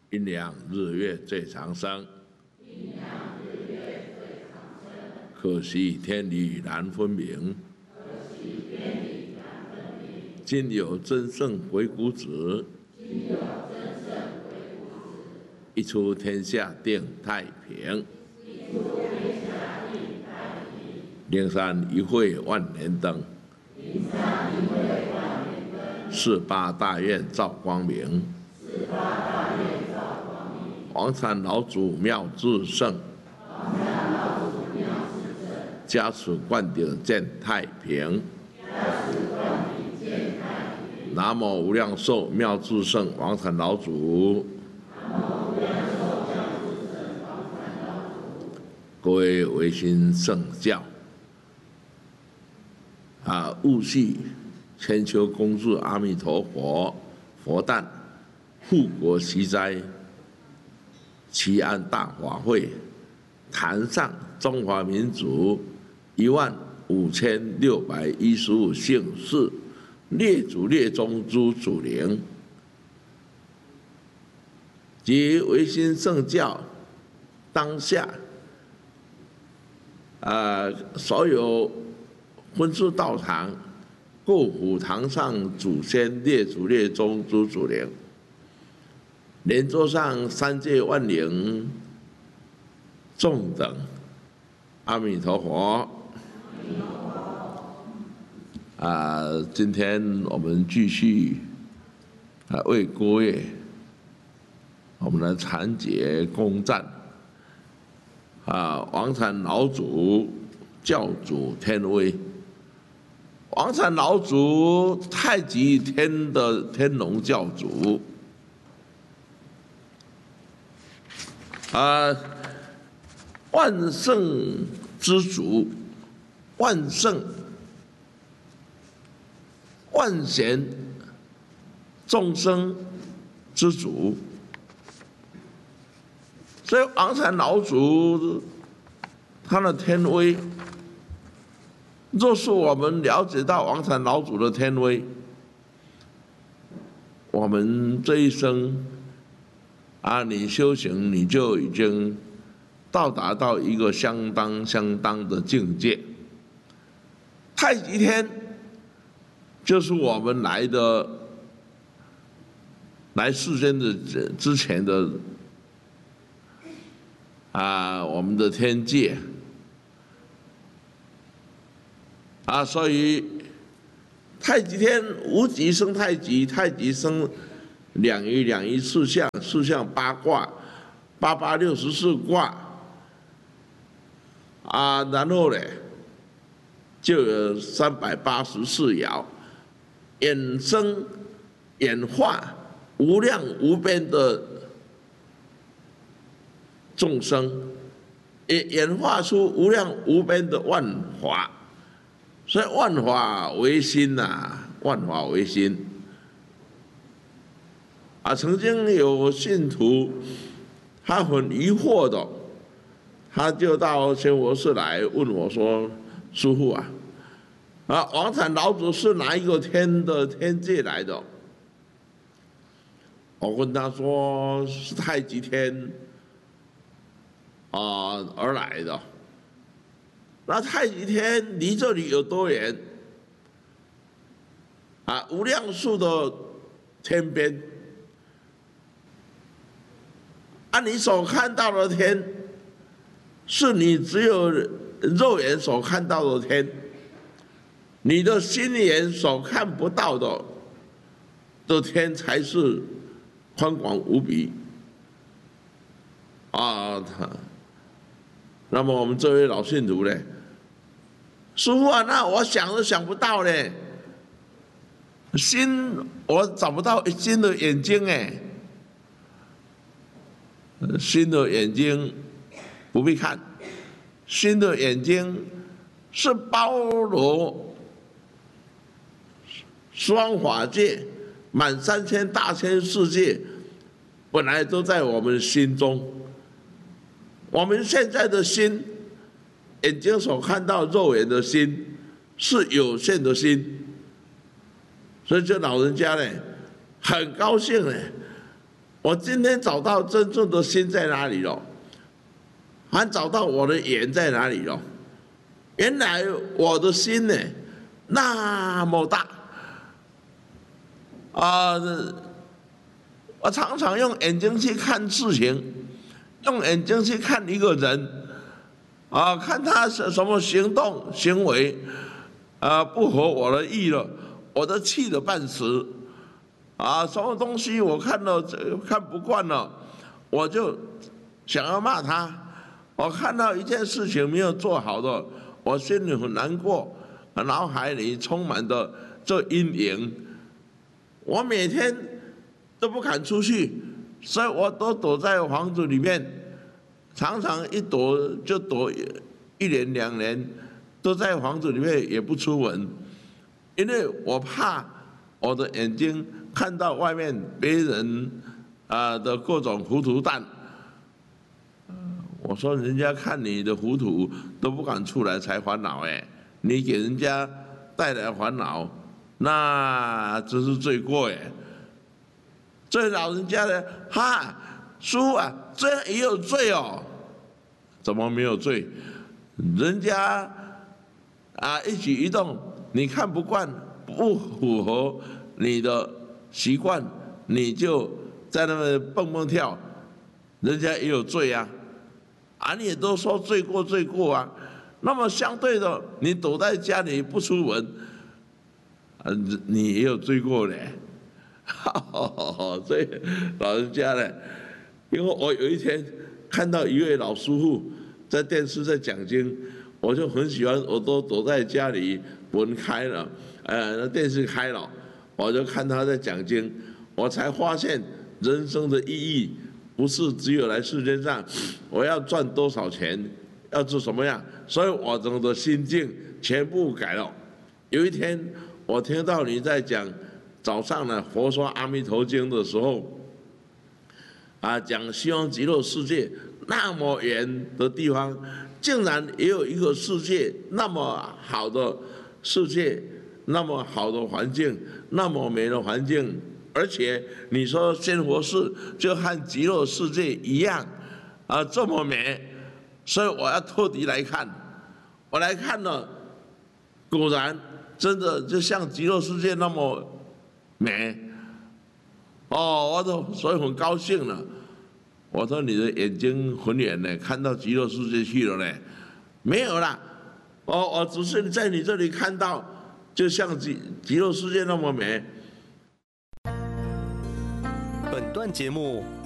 阴阳日月最长生，可惜天理难分明。今有真圣鬼谷子，一出天下定太平。灵山一会万年灯，48大愿照光明。黄山老祖妙智胜，家属灌顶见太平。南无无量寿妙智胜黄山老祖。各位维新圣教戊戌千秋公祝阿弥陀佛佛诞护国祈灾祈安大法会，坛上中华民族15615姓氏列祖列宗诸祖灵，及维新圣教当下所有婚事道场、过府堂上祖先列祖列宗诸祖灵，莲座上三界万灵众等，阿弥陀佛。今天我们继续为各位我们的禅节恭赞王禅老祖教主天威。王禅老祖太极天的天龙教主万圣之主，万圣万贤众生之主，所以王禅老祖他的天威，若是我们了解到王禅老祖的天威，我们这一生你修行你就已经到达到一个相当的境界。太极天就是我们来世间的之前的我们的天界所以太极天无极生太极，太极生两仪，两仪四象，四象八卦，8864卦然后呢就有384爻，衍生演化无量无边的众生，也演化出无量无边的万法，所以万法唯心万法唯心。曾经有信徒他很疑惑的，他就到仙佛寺来问我说：“师父王禅老祖是哪一个天的天界来的？”我跟他说是太极天而来的。那太极天离这里有多远？无量数的天边。你所看到的天，是你只有肉眼所看到的天，你的心眼所看不到的天，才是宽广无比那么我们这位老信徒呢，师父那我想都想不到呢，心我找不到心的眼睛心的眼睛不必看，心的眼睛是包罗双法界，满3000大千世界，本来都在我们心中。我们现在的心，眼睛所看到肉眼的心，是有限的心，所以这老人家呢，很高兴呢。 我今天找到真正的心在哪里了，还找到我的眼在哪里了。原来我的心呢那么大啊！我常常用眼睛去看事情，用眼睛去看一个人啊，看他什么行动行为啊不合我的意了，我都气得半死啊！什么东西我看不惯了，我就想要骂他。我看到一件事情没有做好的，我心里很难过，脑海里充满着这阴影。我每天都不敢出去，所以我都躲在房子里面，常常一躲就躲1年2年，都在房子里面也不出门，因为我怕我的眼睛看到外面别人的各种糊涂蛋。我说人家看你的糊涂都不敢出来才烦恼哎，你给人家带来烦恼，那真是罪过哎。这老人家呢，哈，叔啊，这样也有罪哦？怎么没有罪？人家一举一动你看不惯，不符合你的习惯，你就在那边蹦蹦跳，人家也有罪啊。你也都说罪过啊。那么相对的，你躲在家里不出门，你也有罪过嘞。所以老人家呢，因为我有一天看到一位老师傅在电视在讲经，我就很喜欢，我都躲在家里，门开了，电视开了，我就看他在讲经，我才发现人生的意义不是只有来世界上我要赚多少钱，要做什么样，所以我整个心境全部改了。有一天我听到你在讲早上呢佛说阿弥陀经的时候，讲西方极乐世界那么远的地方，竟然也有一个世界那么好的世界，那么好的环境，那么美的环境。而且你说仙佛寺就和极乐世界一样，这么美，所以我要特地来看。我来看了，果然真的就像极乐世界那么美。所以很高兴了。我说你的眼睛很远呢，看到极乐世界去了呢？没有啦，我只是在你这里看到，就像极乐世界那么美。 本段节目